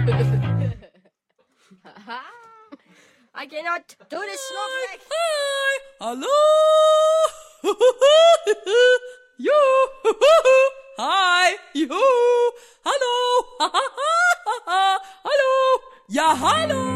I cannot do this, Snowflake. Hi, hallo. Juhu. Hi, juhu. Hallo. Hallo. Ja, hallo.